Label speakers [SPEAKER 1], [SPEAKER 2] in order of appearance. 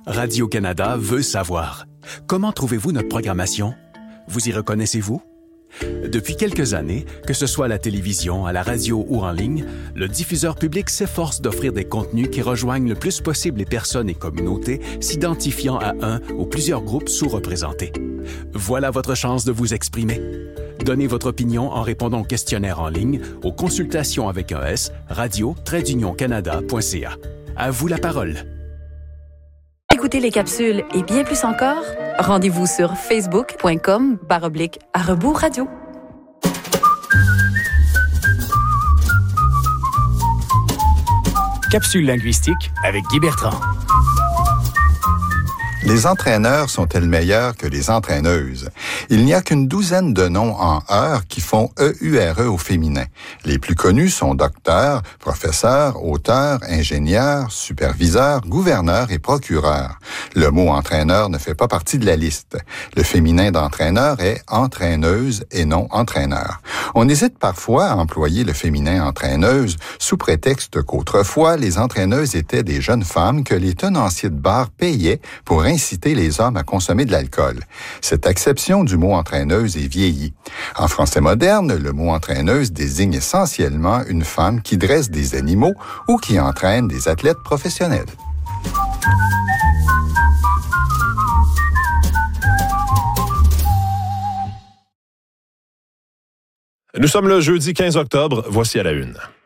[SPEAKER 1] Radio-Canada veut savoir. Comment trouvez-vous notre programmation? Vous y reconnaissez-vous? Depuis quelques années, que ce soit à la télévision, à la radio ou en ligne, le diffuseur public s'efforce d'offrir des contenus qui rejoignent le plus possible les personnes et communautés s'identifiant à un ou plusieurs groupes sous-représentés. Voilà votre chance de vous exprimer. Donnez votre opinion en répondant au questionnaire en ligne aux consultations avec un S, radio-canada.ca. À vous la parole.
[SPEAKER 2] Écoutez les capsules et bien plus encore, rendez-vous sur facebook.com/@radio.
[SPEAKER 3] Capsule linguistique avec Guy Bertrand.
[SPEAKER 4] Les entraîneurs sont-ils meilleurs que les entraîneuses? Il n'y a qu'une douzaine de noms en heure qui font EURE au féminin. Les plus connus sont docteur, professeur, auteur, ingénieur, superviseur, gouverneur et procureur. Le mot entraîneur ne fait pas partie de la liste. Le féminin d'entraîneur est entraîneuse et non entraîneur. On hésite parfois à employer le féminin entraîneuse sous prétexte qu'autrefois, les entraîneuses étaient des jeunes femmes que les tenanciers de bar payaient pour inciter les hommes à consommer de l'alcool. Cette acception du mot entraîneuse est vieillie. En français moderne, le mot entraîneuse désigne essentiellement une femme qui dresse des animaux ou qui entraîne des athlètes professionnels.
[SPEAKER 5] Nous sommes le jeudi 15 octobre. Voici à la une.